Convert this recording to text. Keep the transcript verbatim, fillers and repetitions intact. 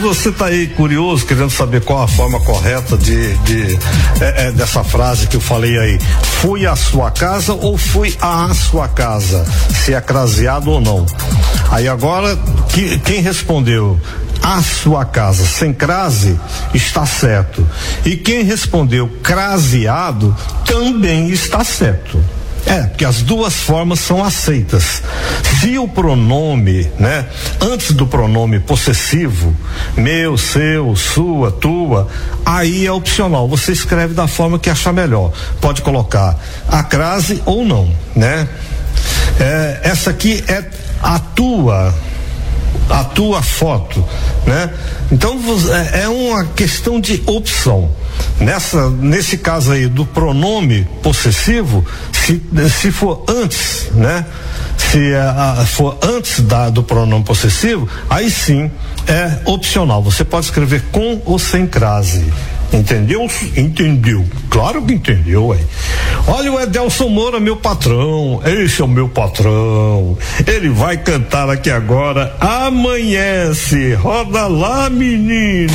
você tá aí curioso, querendo saber qual a forma correta de, de é, é, dessa frase que eu falei aí. Fui à sua casa ou fui à sua casa? Se é craseado ou não. Aí agora, que, quem respondeu a sua casa sem crase está certo. E quem respondeu craseado também está certo. É, porque as duas formas são aceitas. Se o pronome, né, antes do pronome possessivo, meu, seu, sua, tua, aí é opcional. Você escreve da forma que achar melhor. Pode colocar a crase ou não, né? É, essa aqui é a tua. A tua foto, né? Então é uma questão de opção. Nessa, nesse caso aí do pronome possessivo, se, se for antes, né? Se a, for antes da, do pronome possessivo, aí sim é opcional. Você pode escrever com ou sem crase. Entendeu? Entendeu. Claro que entendeu, ué. Olha o Edelson Moura, meu patrão. Esse é o meu patrão. Ele vai cantar aqui agora. Amanhece. Roda lá, menino.